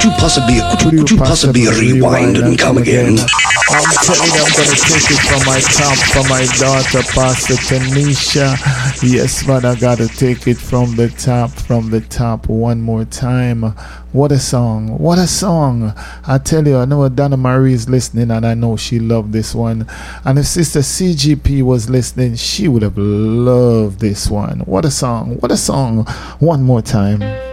Could you possibly rewind and come again? I'm telling you, I'm gonna take it from my top, from my daughter, Pastor Tanisha. Yes, man, I gotta take it from the top one more time. What a song, what a song. I tell you, I know Donna Marie is listening and I know she loved this one. And if Sister CGP was listening, she would have loved this one. What a song, one more time.